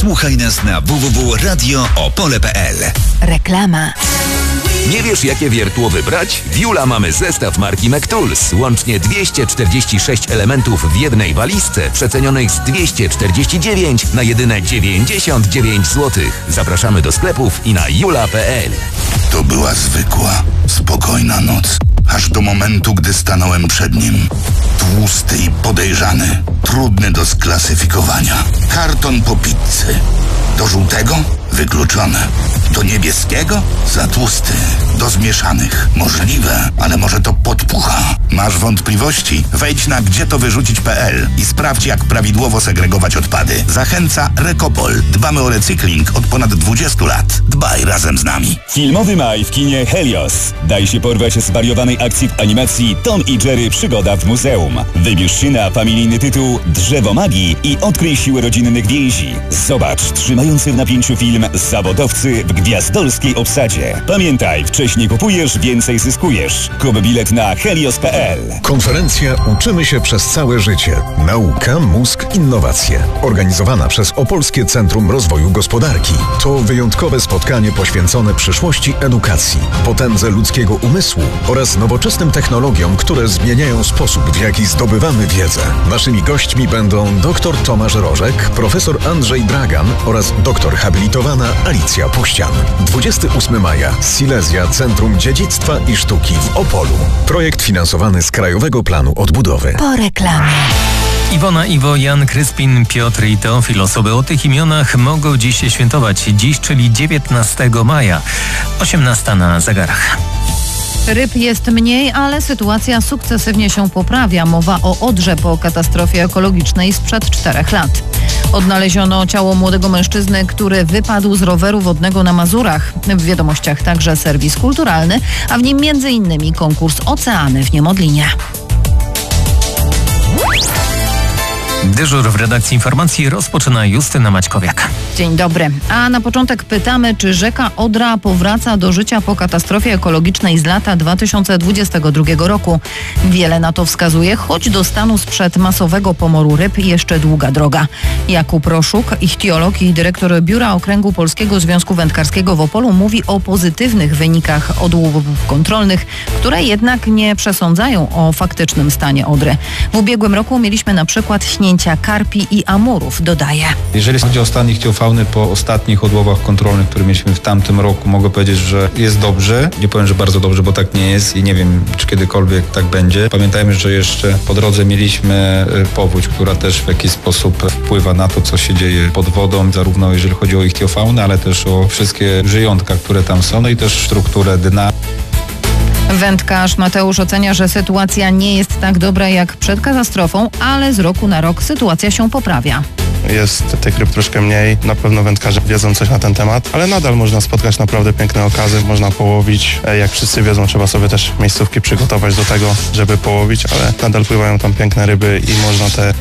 Słuchaj nas na www.radioopole.pl. Reklama. Nie wiesz, jakie wiertło wybrać? W Jula mamy zestaw marki McTools. Łącznie 246 elementów w jednej walizce, przecenionych z 249 na jedyne 99 zł. Zapraszamy do sklepów i na jula.pl. To była zwykła, spokojna noc. Aż do momentu, gdy stanąłem przed nim. Tłusty i podejrzany, trudny do sklasyfikowania. Karton po pizzy. Do żółtego? Wykluczone. Do niebieskiego? Za tłusty. Do zmieszanych? Możliwe, ale może to podpucha. Masz wątpliwości? Wejdź na gdzietowyrzucić.pl i sprawdź, jak prawidłowo segregować odpady. Zachęca Rekopol. Dbamy o recykling od ponad 20 lat. Dbaj razem z nami. Filmowy maj w kinie Helios. Daj się porwać zwariowanej akcji w animacji Tom i Jerry Przygoda w muzeum. Wybierz się na familijny tytuł Drzewo Magii i odkryj siłę rodzinnych więzi. Zobacz trzymający w napięciu film Zawodowcy w gwiazdorskiej obsadzie. Pamiętaj, wcześniej kupujesz, więcej zyskujesz. Kup bilet na helios.pl. Konferencja Uczymy się przez całe życie. Nauka, mózg, innowacje. Organizowana przez Opolskie Centrum Rozwoju Gospodarki. To wyjątkowe spotkanie poświęcone przyszłości edukacji, potędze ludzkiego umysłu oraz nowoczesnym technologiom, które zmieniają sposób, w jaki zdobywamy wiedzę. Naszymi gośćmi będą dr Tomasz Rożek, profesor Andrzej Dragan oraz doktor habilitowana Alicja Puścian. 28 maja. Silesia Centrum Dziedzictwa i Sztuki w Opolu. Projekt finansowany z Krajowego Planu Odbudowy. Po reklamie. Iwona, Iwo, Jan, Kryspin, Piotr i Teofil. Osoby o tych imionach mogą dziś się świętować. Dziś, czyli 19 maja. 18 na zegarach. Ryb jest mniej, ale sytuacja sukcesywnie się poprawia. Mowa o Odrze po katastrofie ekologicznej sprzed 4 lat. Odnaleziono ciało młodego mężczyzny, który wypadł z roweru wodnego na Mazurach. W wiadomościach także serwis kulturalny, a w nim m.in. konkurs Oceany w Niemodlinie. Dyżur w redakcji informacji rozpoczyna Justyna Maćkowiak. Dzień dobry. A na początek pytamy, czy rzeka Odra powraca do życia po katastrofie ekologicznej z lata 2022 roku. Wiele na to wskazuje, choć do stanu sprzed masowego pomoru ryb jeszcze długa droga. Jakub Roszuk, ichtiolog i dyrektor Biura Okręgu Polskiego Związku Wędkarskiego w Opolu, mówi o pozytywnych wynikach odłowów kontrolnych, które jednak nie przesądzają o faktycznym stanie Odry. W ubiegłym roku mieliśmy na przykład śnięcia karpi i amurów, dodaje. Jeżeli chodzi o stan ichtiofauny po ostatnich odłowach kontrolnych, które mieliśmy w tamtym roku, mogę powiedzieć, że jest dobrze. Nie powiem, że bardzo dobrze, bo tak nie jest i nie wiem, czy kiedykolwiek tak będzie. Pamiętajmy, że jeszcze po drodze mieliśmy powódź, która też w jakiś sposób wpływa na to, co się dzieje pod wodą, zarówno jeżeli chodzi o ichtiofaunę, ale też o wszystkie żyjątka, które tam są, no i też strukturę dna. Wędkarz Mateusz ocenia, że sytuacja nie jest tak dobra jak przed katastrofą, ale z roku na rok sytuacja się poprawia. Jest tych ryb troszkę mniej, na pewno wędkarze wiedzą coś na ten temat, ale nadal można spotkać naprawdę piękne okazy, można połowić. Jak wszyscy wiedzą, trzeba sobie też miejscówki przygotować do tego, żeby połowić, ale nadal pływają tam piękne ryby i można te